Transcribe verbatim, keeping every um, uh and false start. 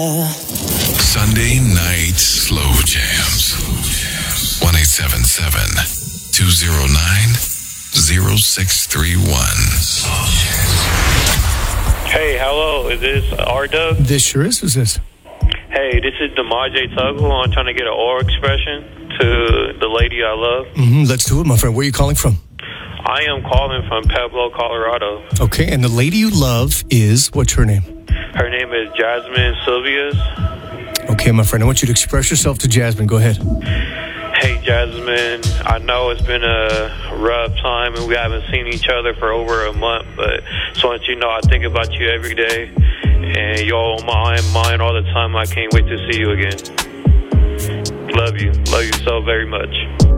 Sunday night slow jams. one eight seven seven, two oh nine, oh six three one. Hey, hello. Is this R-Dub? This sure is. Who's this? Hey, this is DeMarjay Tuggle. I'm trying to get an oral expression to the lady I love. Mm-hmm. Let's do it, my friend. Where are you calling from? I am calling from Pueblo, Colorado. Okay, and the lady you love is, what's her name? Her name is Jasmine Sylvius. Okay, my friend, I want you to express yourself to Jasmine. Go ahead. Hey, Jasmine, I know it's been a rough time and we haven't seen each other for over a month, but just want you to know I think about you every day and you're on my mind all the time. I can't wait to see you again. Love you. Love you so very much.